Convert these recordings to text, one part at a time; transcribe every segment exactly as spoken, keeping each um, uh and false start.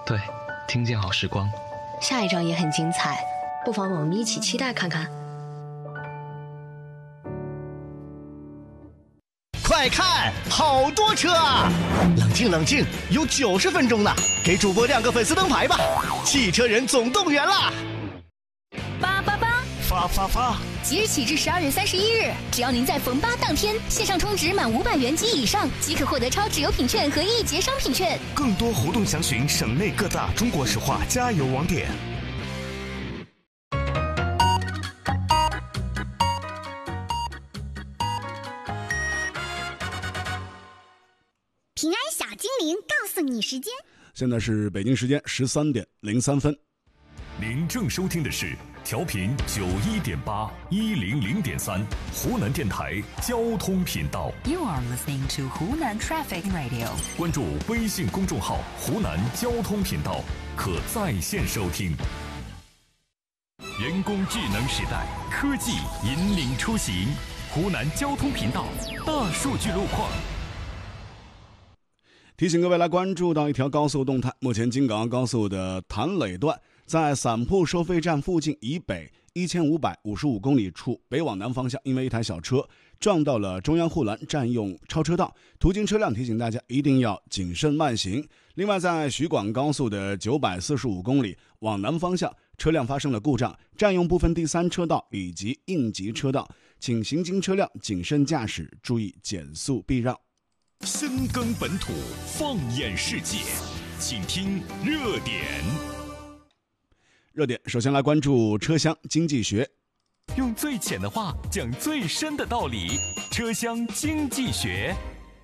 对，听见好时光。 下一章也很精彩，不妨我们一起期待看看。 快看，好多车啊！冷静冷静，有九十分钟呢，给主播亮个粉丝灯牌吧！汽车人总动员啦！ 八八八， 发发发！ 即日起至十二月三十一日，只要您在逢八当天线上充值满五百元及以上，即可获得超值优品券和一节商品券。 更多活动详询省内各大中国石化加油网点。 平安小精灵告诉你时间， 现在是北京时间十三点零三分。 您正收听的是调频九一点八一零零点三湖南电台交通频道。 You are listening to 湖南 Traffic Radio。 关注微信公众号湖南交通频道，可在线收听。人工智能时代，科技引领出行。湖南交通频道大数据路况。 提醒各位来关注到一条高速动态，目前京港澳高速的潭磊段在散铺收费站附近以北一千五百五十五公里处北往南方向，因为一台小车撞到了中央护栏，占用超车道，途经车辆提醒大家一定要谨慎慢行。另外，在徐广高速的九百四十五公里往南方向，车辆发生了故障，占用部分第三车道以及应急车道，请行经车辆谨慎驾驶，注意减速避让。 深耕本土，放眼世界，请听热点。 热点，首先来关注车厢经济学。 用最浅的话讲最深的道理，车厢经济学。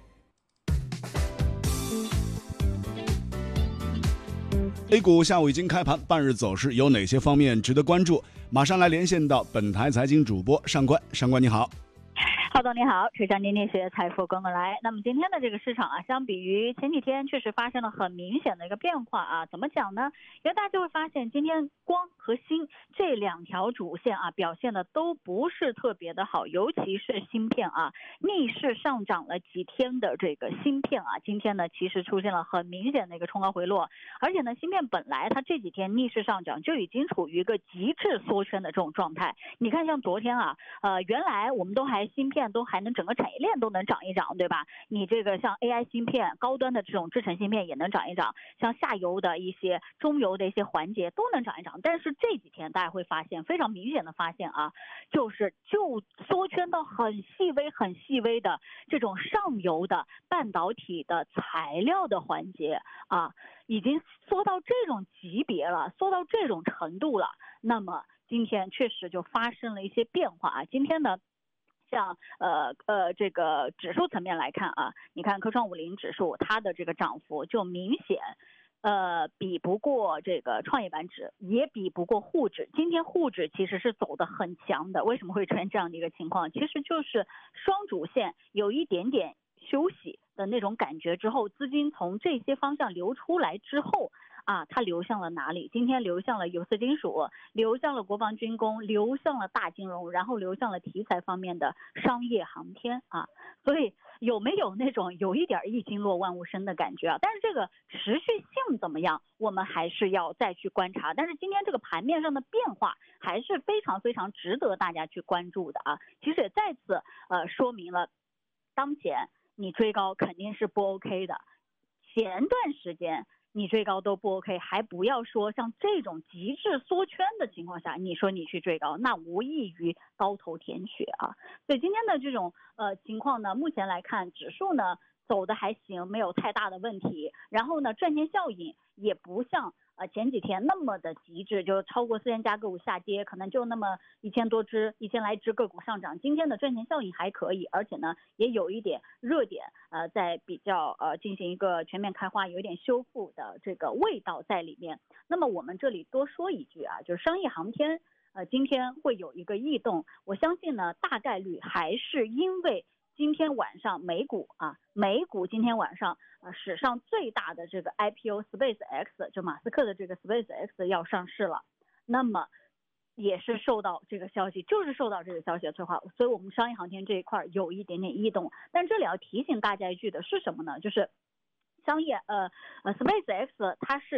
A 股下午已经开盘，半日走势有哪些方面值得关注？马上来连线到本台财经主播上官。上官你好。 浩总你好，车厢经济学财富跟我来。那么今天的这个市场啊，相比于前几天确实发生了很明显的一个变化啊。怎么讲呢？因为大家就会发现今天光和锌这两条主线啊表现的都不是特别的好，尤其是芯片啊，逆势上涨了几天的这个芯片啊，今天呢其实出现了很明显的一个冲高回落，而且呢芯片本来它这几天逆势上涨就已经处于一个极致缩圈的这种状态。你看像昨天啊，呃原来我们都还芯片都还能整个产业链都能涨一涨，对吧？你这个像 A I 芯片、高端的这种制程芯片也能涨一涨，像下游的一些、中游的一些环节都能涨一涨。但是这几天大家会发现，非常明显的发现啊，就是就缩圈到很细微、很细微的这种上游的半导体的材料的环节啊，已经缩到这种级别了，缩到这种程度了。那么今天确实就发生了一些变化啊。今天呢，像呃呃这个指数层面来看啊，你看科创五零指数它的这个涨幅就明显，呃比不过这个创业板指，也比不过沪指。今天沪指其实是走得很强的，为什么会出现这样的一个情况？其实就是双主线有一点点休息的那种感觉之后，资金从这些方向流出来之后。啊，它流向了哪里？今天流向了有色金属，流向了国防军工，流向了大金融，然后流向了题材方面的商业航天啊。所以有没有那种有一点一经落万物生的感觉啊？但是这个持续性怎么样，我们还是要再去观察。但是今天这个盘面上的变化还是非常非常值得大家去关注的啊。其实也再次呃说明了，当前你追高肯定是不 OK 的。前段时间你追高都不 OK， 还不要说像这种极致缩圈的情况下，你说你去追高，那无异于高头舔血啊。所以今天的这种呃情况呢，目前来看，指数呢走的还行，没有太大的问题。然后呢，赚钱效应也不像呃前几天那么的极致，就超过四千家个股下跌，可能就那么一千多只、一千来只个股上涨。今天的赚钱效应还可以，而且呢也有一点热点，呃，在比较呃进行一个全面开花，有一点修复的这个味道在里面。那么我们这里多说一句啊，就是商业航天，呃，今天会有一个异动，我相信呢，大概率还是因为。今天晚上美股啊，美股今天晚上呃史上最大的这个 I P O SpaceX 就马斯克的这个 SpaceX 要上市了，那么也是受到这个消息，就是受到这个消息的催化，所以我们商业航天这一块有一点点异动。但这里要提醒大家一句的是什么呢？就是商业呃呃 SpaceX 它是